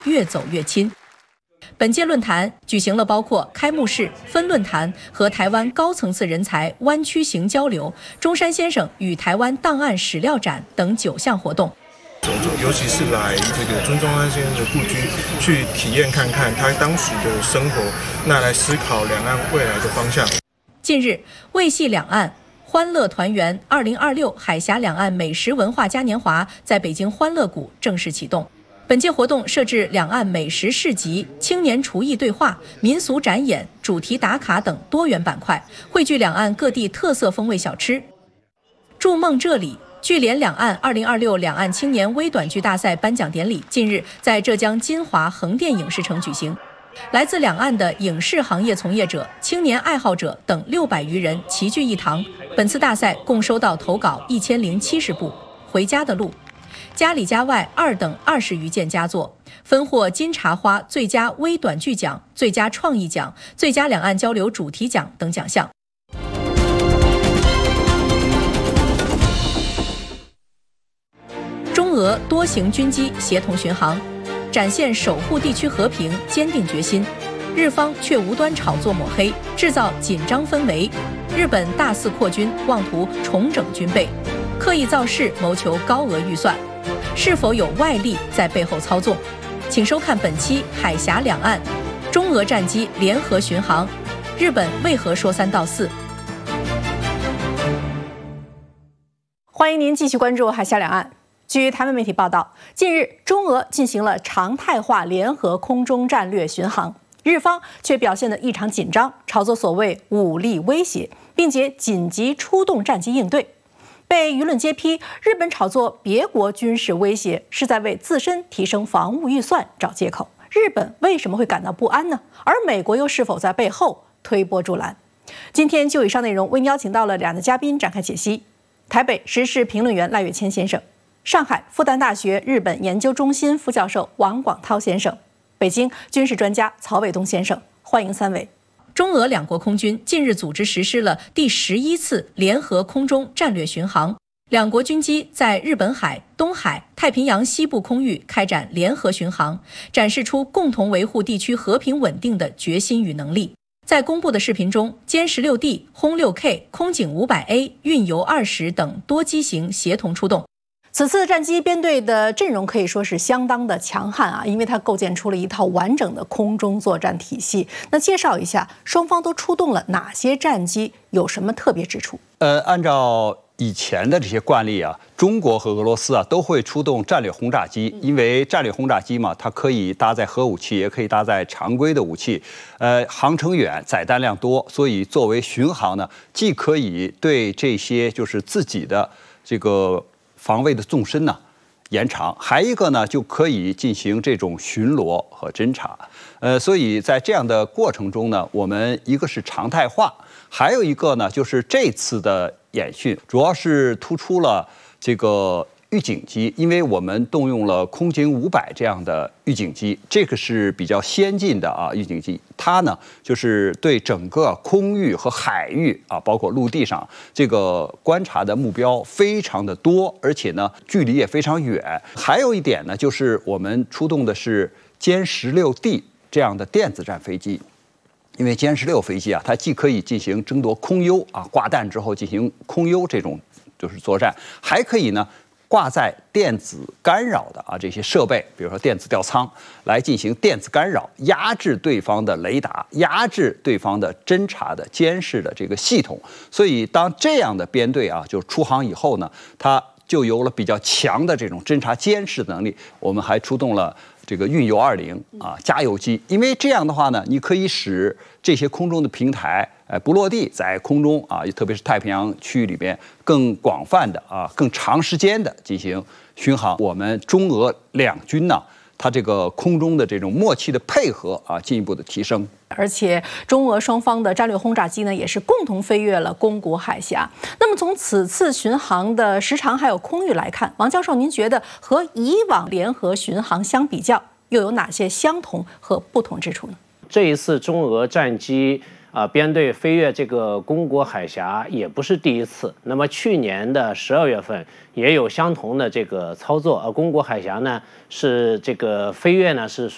越走越亲。本届论坛举行了包括开幕式、分论坛和台湾高层次人才湾区型交流、中山先生与台湾档案史料展等9项活动。 尤其是来这个孙中山先生的故居去体验看看他当时的生活，那来思考两岸未来的方向。 近日，为系两岸欢乐团圆2026海峡两岸美食文化嘉年华在北京欢乐谷正式启动。本届活动设置两岸美食市集、青年厨艺对话、民俗展演、主题打卡等多元板块，汇聚两岸各地特色风味小吃。筑梦这里。聚联两岸2026两岸青年微短剧大赛颁奖典礼近日在浙江金华横店影视城举行，来自两岸的影视行业从业者、青年爱好者等600余人齐聚一堂。本次大赛共收到投稿1070部，《回家的路》、家里家外2等20余件佳作，分获金茶花最佳微短剧奖、最佳创意奖、最佳两岸交流主题奖等奖项。中俄多型军机协同巡航，展现守护地区和平坚定决心。日方却无端炒作抹黑，制造紧张氛围。日本大肆扩军，妄图重整军备，刻意造势，谋求高额预算，是否有外力在背后操纵？请收看本期海峡两岸，中俄战机联合巡航，日本为何说3道4？欢迎您继续关注海峡两岸。据台湾媒体报道，近日中俄进行了常态化联合空中战略巡航，日方却表现得异常紧张，炒作所谓武力威胁，并且紧急出动战机应对。被舆论揭批，日本炒作别国军事威胁是在为自身提升防务预算找借口。日本为什么会感到不安呢？而美国又是否在背后推波助澜？今天就以上内容为您邀请到了2位嘉宾展开解析：台北时事评论员赖岳谦先生，上海复旦大学日本研究中心副教授王广涛先生，北京军事专家曹伟东先生，欢迎3位。中俄两国空军近日组织实施了第11次联合空中战略巡航，两国军机在日本海、东海、太平洋西部空域开展联合巡航，展示出共同维护地区和平稳定的决心与能力。在公布的视频中，歼16D、轰6K、空警500A、运油20等多机型协同出动。此次战机编队的阵容可以说是相当的强悍啊，因为它构建出了一套完整的空中作战体系。那介绍一下双方都出动了哪些战机，有什么特别之处？ 按照以前的这些惯例啊，中国和俄罗斯啊都会出动战略轰炸机，因为战略轰炸机嘛，它可以搭载核武器，也可以搭载常规的武器，航程远，载弹量多，所以作为巡航呢，既可以对这些就是自己的这个防卫的纵深呢延长，还一个呢就可以进行这种巡逻和侦察。所以在这样的过程中呢，我们一个是常态化，还有一个呢就是这次的演训主要是突出了这个预警机，因为我们动用了空警500这样的预警机，这个是比较先进的啊预警机，它呢就是对整个空域和海域啊，包括陆地上这个观察的目标非常的多，而且呢距离也非常远。还有一点呢，就是我们出动的是歼16D这样的电子战飞机。因为歼16飞机啊，它既可以进行争夺空优啊，挂弹之后进行空优这种就是作战，还可以呢挂载电子干扰的啊这些设备，比如说电子吊舱，来进行电子干扰，压制对方的雷达，压制对方的侦察的监视的这个系统。所以当这样的编队啊就出航以后呢，它就有了比较强的这种侦察监视能力。我们还出动了这个运油20啊加油机，因为这样的话呢，你可以使这些空中的平台不落地，在空中啊，特别是太平洋区域里边更广泛的啊、更长时间的进行巡航。我们中俄两军呢，它这个空中的这种默契的配合啊，进一步的提升。 而且中俄双方的战略轰炸机呢，也是共同飞越了宫古海峡。那么从此次巡航的时长还有空域来看，王教授，您觉得和以往联合巡航相比较，又有哪些相同和不同之处呢？ 这一次中俄战机编队飞越这个宫古海峡也不是第一次。那么去年的12月份也有相同的这个操作，而宫古海峡呢是这个飞越呢是